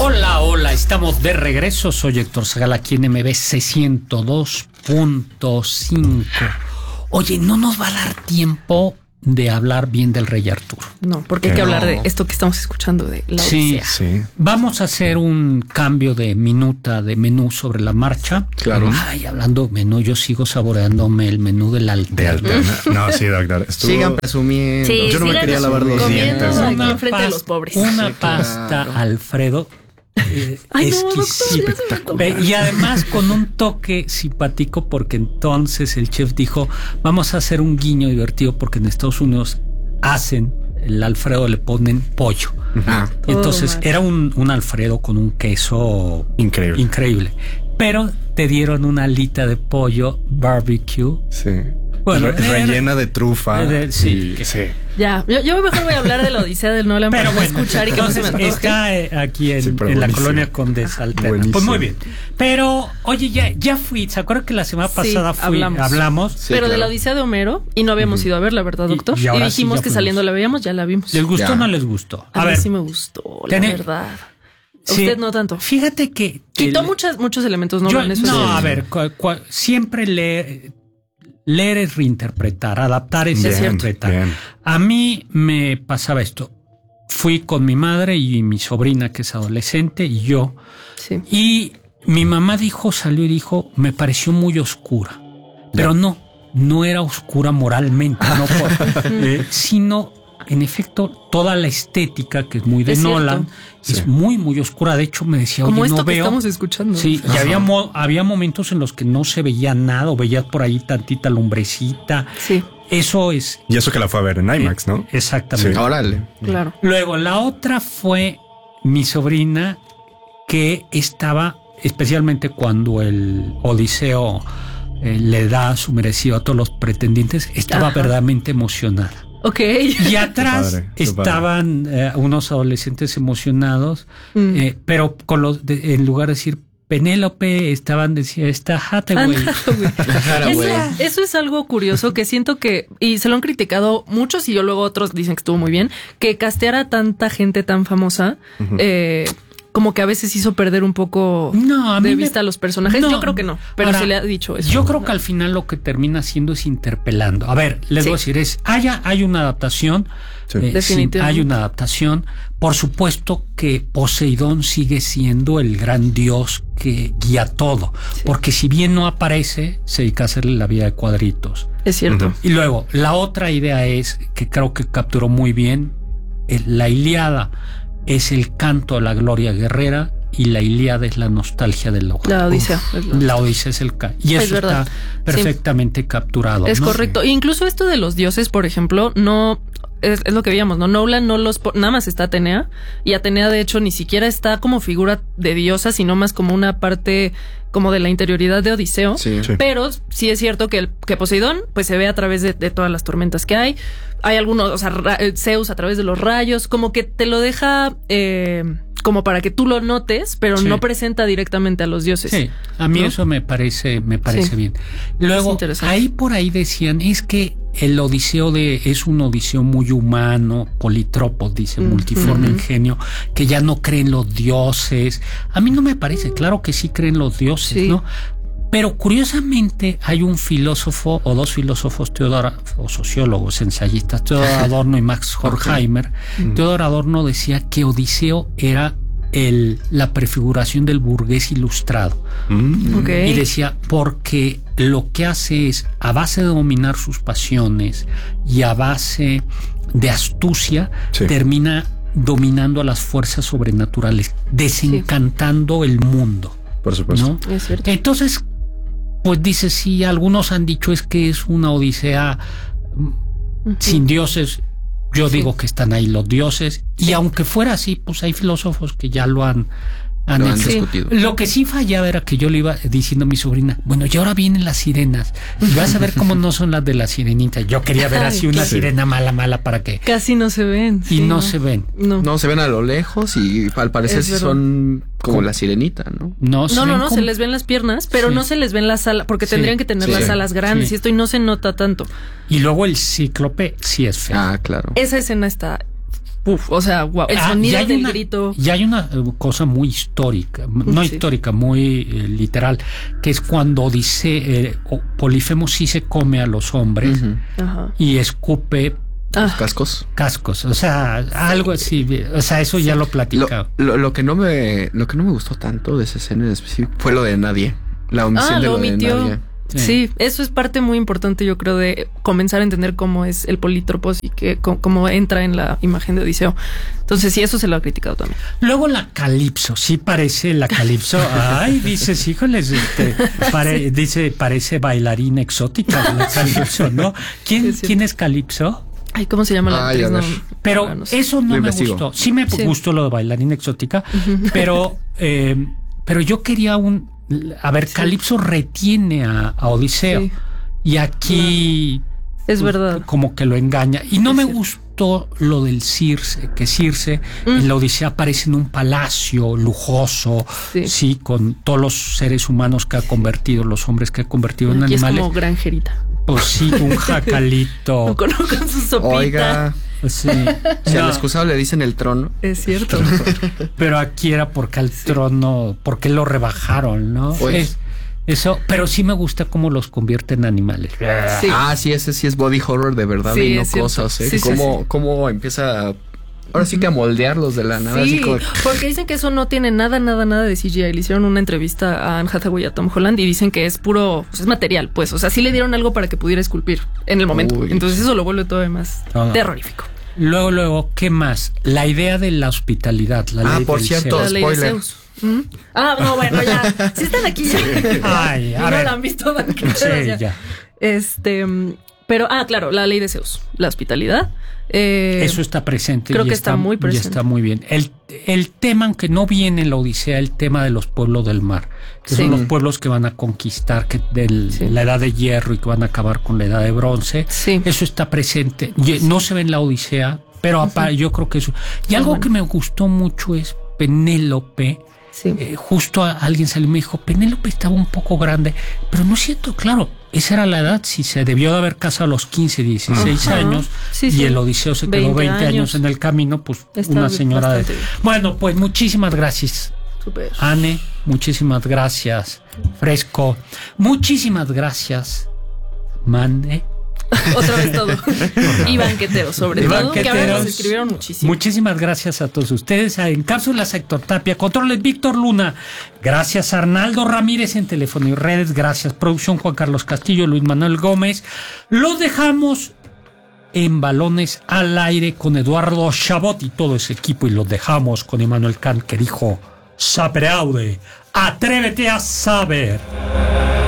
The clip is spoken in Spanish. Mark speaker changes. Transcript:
Speaker 1: Hola, hola, estamos de regreso. Soy Héctor Zagala aquí en MBC 102.5. Oye, no nos va a dar tiempo de hablar bien del Rey Arturo.
Speaker 2: No, porque hay que hablar de esto que estamos escuchando de la Odisea.
Speaker 1: Sí. Vamos a hacer un cambio de minuta de menú sobre la marcha.
Speaker 3: Claro.
Speaker 1: Ay, hablando de menú, yo sigo saboreándome el menú del Alterna.
Speaker 3: No, sí, doctor.
Speaker 4: Sigan presumiendo.
Speaker 2: Sí,
Speaker 4: yo no me quería lavar los dientes.
Speaker 2: Aquí enfrente de los pobres.
Speaker 1: Una
Speaker 2: Sí,
Speaker 1: pasta,
Speaker 4: claro.
Speaker 1: Alfredo.
Speaker 2: Ay, no,
Speaker 1: exquisita.
Speaker 2: doctor, ya se me
Speaker 1: Y además con un toque simpático, porque entonces el chef dijo, vamos a hacer un guiño divertido, porque en Estados Unidos hacen el Alfredo, le ponen pollo. Entonces era un Alfredo con un queso increíble, pero te dieron una alita de pollo barbecue.
Speaker 3: Sí.
Speaker 1: Bueno,
Speaker 3: rellena de trufa.
Speaker 1: Sí.
Speaker 2: Ya, yo mejor voy a hablar de la Odisea del Nolan para no escuchar y que no se me antoje.
Speaker 1: Está aquí en la colonia Condesa Alterna.
Speaker 3: Buenísimo.
Speaker 1: Pues muy bien. Pero, oye, ya fui. ¿Se acuerdan que la semana pasada hablamos?
Speaker 2: Sí, pero de la Odisea de Homero, y no habíamos ido a verla, ¿verdad, doctor?
Speaker 1: Y
Speaker 2: Y
Speaker 1: ahora
Speaker 2: dijimos
Speaker 1: sí,
Speaker 2: que saliendo la veíamos, ya la vimos.
Speaker 1: ¿Les gustó o no les gustó?
Speaker 2: A mí sí me gustó, la verdad.
Speaker 1: Sí,
Speaker 2: Usted no tanto.
Speaker 1: Fíjate que
Speaker 2: Quitó muchos elementos, ¿no?
Speaker 1: A ver, siempre leer es reinterpretar, adaptar es reinterpretar.
Speaker 3: Bien.
Speaker 1: A mí me pasaba esto. Fui con mi madre y mi sobrina, que es adolescente, y yo.
Speaker 2: Sí.
Speaker 1: Y mi mamá salió y dijo, me pareció muy oscura. Pero no era oscura moralmente, sino, en efecto, toda la estética, que es muy de Nolan, es muy, muy oscura. De hecho, me decía,
Speaker 2: como
Speaker 1: oye,
Speaker 2: esto
Speaker 1: no
Speaker 2: que
Speaker 1: veo.
Speaker 2: Estamos escuchando.
Speaker 1: Sí, y había momentos en los que no se veía nada, o veías por ahí tantita lumbrecita.
Speaker 2: Sí.
Speaker 1: Eso es.
Speaker 3: Y eso que la fue a ver en IMAX, ¿no?
Speaker 1: Exactamente.
Speaker 3: Sí.
Speaker 4: Órale.
Speaker 2: Claro.
Speaker 1: Luego, la otra fue mi sobrina, que estaba, especialmente cuando el Odiseo le da su merecido a todos los pretendientes, estaba verdaderamente emocionada.
Speaker 2: Ok.
Speaker 1: Y atrás estaban unos adolescentes emocionados, pero en lugar de decir Penélope, decía esta Hathaway.
Speaker 2: Eso es algo curioso que siento que, y se lo han criticado muchos y yo luego otros dicen que estuvo muy bien, que castear a tanta gente tan famosa, como que a veces hizo perder un poco de vista a los personajes. Yo creo que no, pero ahora, se le ha dicho eso.
Speaker 1: Yo creo que al final lo que termina haciendo es interpelando. A ver, les voy a decir, hay una adaptación.
Speaker 2: Definitivamente.
Speaker 1: Hay una adaptación. Por supuesto que Poseidón sigue siendo el gran dios que guía todo. Porque si bien no aparece, se dedica a hacerle la vida de cuadritos.
Speaker 2: Es cierto.
Speaker 1: Y luego, la otra idea es, que creo que capturó muy bien, la Ilíada es el canto de la gloria guerrera y la Ilíada es la nostalgia del logro.
Speaker 2: La Odisea.
Speaker 1: La Odisea es el canto. Y eso está perfectamente capturado.
Speaker 2: Es correcto. E incluso esto de los dioses, por ejemplo, no... Es lo que veíamos, ¿no? Nolan nada más está Atenea, y Atenea de hecho ni siquiera está como figura de diosa, sino más como una parte como de la interioridad de Odiseo. Sí. Pero sí es cierto que Poseidón pues se ve a través de todas las tormentas que hay. Hay algunos, o sea, Zeus a través de los rayos, como que te lo deja como para que tú lo notes, pero no presenta directamente a los dioses. Sí,
Speaker 1: a mí eso me parece bien. Luego, por ahí decían, es que el Odiseo es un Odiseo muy humano, politropos, dice, multiforme ingenio, que ya no creen los dioses. A mí no me parece, claro que sí creen los dioses, ¿no? Pero curiosamente hay un filósofo o dos filósofos, o sociólogos, ensayistas, Theodor Adorno y Max Horkheimer. Theodor Adorno decía que Odiseo era la prefiguración del burgués ilustrado. Y decía, porque lo que hace es, a base de dominar sus pasiones y a base de astucia, termina dominando a las fuerzas sobrenaturales, desencantando el mundo.
Speaker 3: Por supuesto.
Speaker 1: ¿No? Es cierto. Entonces, pues dice, sí, algunos han dicho es que es una Odisea sin dioses. Yo digo que están ahí los dioses, y aunque fuera así, pues hay filósofos que ya lo han discutido. Lo que sí fallaba era que yo le iba diciendo a mi sobrina, bueno, y ahora vienen las sirenas, y vas a ver cómo no son las de la sirenita. Yo quería ver así una sirena mala para que...
Speaker 2: Casi no se ven.
Speaker 1: Y no se ven.
Speaker 4: No, se ven a lo lejos y al parecer sí son como la sirenita, ¿no?
Speaker 2: No, se les ven las piernas, pero no se les ven las alas, porque tendrían que tener las alas grandes y esto, y no se nota tanto.
Speaker 1: Y luego el cíclope sí es feo.
Speaker 4: Ah, claro.
Speaker 2: Esa escena está o sea, wow, el sonido del grito.
Speaker 1: Y hay una cosa muy histórica, histórica, muy literal, que es cuando dice Polifemo sí se come a los hombres y escupe cascos, o sea, algo así, o sea, eso ya lo platicaba.
Speaker 4: Lo que no me gustó tanto de esa escena en específico fue lo de Nadie, la omisión de lo de Nadie.
Speaker 2: Sí, eso es parte muy importante, yo creo, de comenzar a entender cómo es el Polítropos y cómo entra en la imagen de Odiseo. Entonces, sí, eso se lo ha criticado también.
Speaker 1: Luego la Calipso, sí parece la Calipso. Ay, dices, híjoles, dice, parece bailarina exótica la Calipso, ¿no? ¿Quién es Calipso?
Speaker 2: Ay, ¿cómo se llama la actriz? No,
Speaker 1: pero no sé. Eso no me gustó. Sí me gustó lo de bailarina exótica, pero yo quería a ver, Calipso retiene a Odiseo y aquí
Speaker 2: es verdad,
Speaker 1: como que lo engaña y no me gustó lo del Circe, que Circe en la Odisea aparece en un palacio lujoso, sí, con todos los seres humanos que ha convertido, los hombres que ha convertido en animales.
Speaker 2: Es como granjerita.
Speaker 1: Pues sí, un jacalito.
Speaker 2: con su sopita.
Speaker 4: Oiga. Sí. Si al excusado le dicen el trono.
Speaker 2: Es cierto.
Speaker 1: Pero aquí era porque al trono, porque lo rebajaron, ¿no?
Speaker 4: Pues.
Speaker 1: Eso, pero sí me gusta cómo los convierte en animales.
Speaker 4: Sí. Sí, ese sí es body horror de verdad y no cosas, ¿eh? Cómo empieza ahora sí que a moldearlos de la nada.
Speaker 2: Sí,
Speaker 4: así como...
Speaker 2: porque dicen que eso no tiene nada de CGI. Le hicieron una entrevista a Anne Hathaway y a Tom Holland y dicen que es puro, pues es material, pues. O sea, sí le dieron algo para que pudiera esculpir en el momento. Entonces eso lo vuelve todavía más terrorífico.
Speaker 1: Luego, ¿qué más? La idea de la hospitalidad. La ley
Speaker 4: por cierto,
Speaker 2: la ley de Zeus. No, bueno, ya. Si están aquí ya.
Speaker 1: Ay,
Speaker 2: no la han visto.
Speaker 1: Ya.
Speaker 2: Pero, claro, la ley de Zeus. La hospitalidad.
Speaker 1: Eso está presente.
Speaker 2: Creo que está muy presente.
Speaker 1: Y está muy bien. El tema, aunque no viene en la Odisea, el tema de los pueblos del mar, que son los pueblos que van a conquistar la edad de hierro y que van a acabar con la edad de bronce. Sí. Eso está presente. No se ve en la Odisea, pero yo creo que eso. Y algo que me gustó mucho es Penélope. Sí. Justo alguien salió y me dijo, Penélope estaba un poco grande, pero no siento, claro, esa era la edad, si se debió de haber casado a los 15, 16 años, y el Odiseo se quedó 20 años en el camino, pues una señora de... Bueno, pues muchísimas gracias.
Speaker 2: Super.
Speaker 1: Anne, muchísimas gracias. Fresco, muchísimas gracias. Mane.
Speaker 2: Otra vez todo. Y banqueteros, sobre todo, que ahora nos escribieron muchísimo.
Speaker 1: Muchísimas gracias a todos ustedes. En cápsulas, Héctor Tapia, controles Víctor Luna. Gracias Arnaldo Ramírez en teléfono y redes. Gracias producción Juan Carlos Castillo, Luis Manuel Gómez. Los dejamos en Balones al Aire con Eduardo Chabot y todo ese equipo, y los dejamos con Immanuel Kant, que dijo: Sapere aude, atrévete a saber.